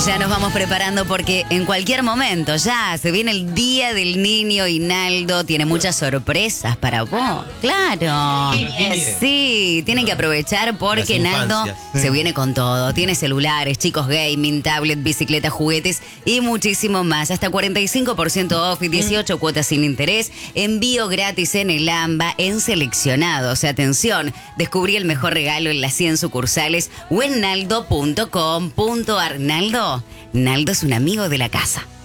Ya nos vamos preparando porque en cualquier momento ya se viene el Día del Niño y Naldo tiene muchas sorpresas para vos. Claro. Sí, tienen que aprovechar porque Las Naldo infancias. se viene con todo. Tiene celulares, chicos gaming, tablet, bicicletas, juguetes y muchísimo más. Hasta 45% off y 18 cuotas sin interés. Envío gratis en el AMBA en seleccionados. Atención, descubrí el mejor regalo en las 100 sucursales o en naldo.com.ar. Naldo es un amigo de la casa.